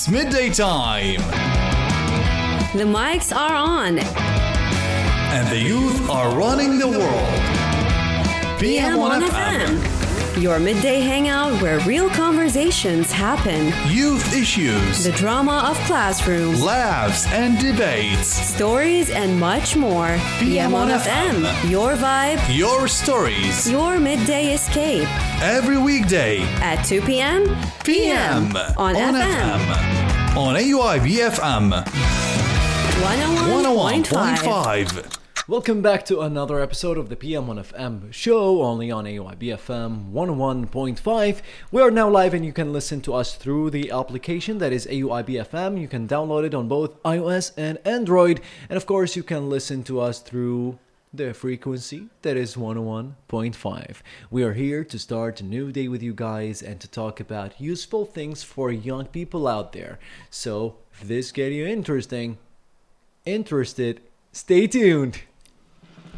It's midday time. The mics are on. And the youth are running the world. PM1FM. Your midday hangout where real conversations happen. Youth issues. The drama of classrooms. Laughs and debates. Stories and much more. PM1FM. Your vibe. Your stories. Your midday escape. Every weekday. At 2 p.m. PM. On FM. On AUI BFM. 101.5. Welcome back to another episode of the PM1FM show, only on AUI BFM 101.5. We are now live and you can listen to us through the application that is AUI BFM. You can download it on both iOS and Android. And of course, you can listen to us through the frequency that is 101.5. We are here to start a new day with you guys and to talk about useful things for young people out there. So if this gets you interested, stay tuned.